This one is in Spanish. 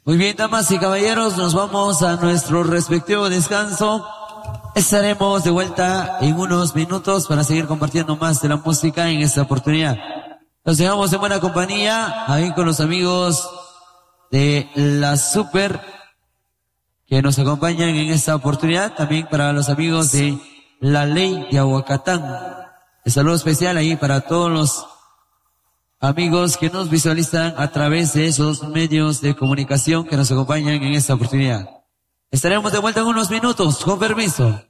Muy bien, damas y caballeros, nos vamos a nuestro respectivo descanso. Estaremos de vuelta en unos minutos para seguir compartiendo más de la música en esta oportunidad. Nos dejamos en buena compañía, ahí con los amigos de la Super que nos acompañan en esta oportunidad. También para los amigos de La Ley de Aguacatán. Un saludo especial ahí para todos los amigos que nos visualizan a través de esos medios de comunicación que nos acompañan en esta oportunidad. Estaremos de vuelta en unos minutos, con permiso.